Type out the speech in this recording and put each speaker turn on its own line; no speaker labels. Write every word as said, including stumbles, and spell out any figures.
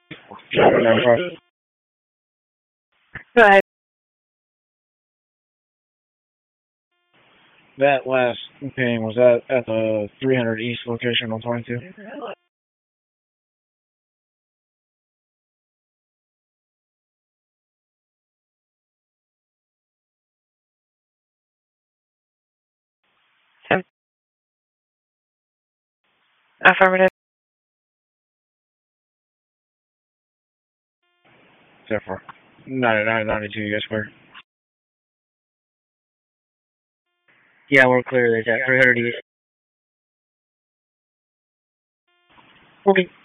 Go ahead.
That last ping, was that at the three hundred East location on twenty-two?
Seven. Affirmative.
Except for ninety-nine, ninety-two, you guys clear?
Yeah, we're clear. There's that three hundred East.
Okay.